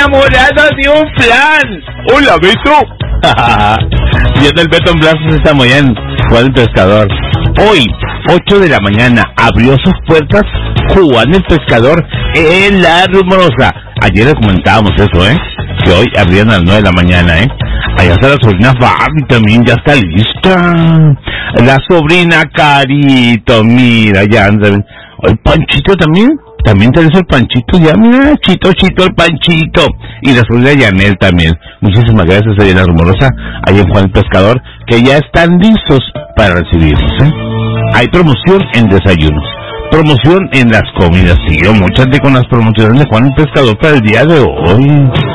enamorada de un flan. Hola, Beto. Viendo el Beto en brazos está muy bien. Juan el Pescador. Hoy, 8 de la mañana, abrió sus puertas Juan el Pescador en La Rumorosa. Ayer le comentábamos eso, que hoy abrían a las 9 de la mañana, Allá está la sobrina Fabi también, ya está lista. La sobrina Carito, mira, ya anda. El Panchito también tenés el Panchito, ya, mira, Chito, el Panchito. Y la sobrina Yanel también. Muchísimas gracias a La Rumorosa, ahí en Juan el Pescador, que ya están listos para recibirnos, Hay promoción en desayunos, promoción en las comidas. Siguió mucha gente con las promociones de Juan el Pescador para el día de hoy.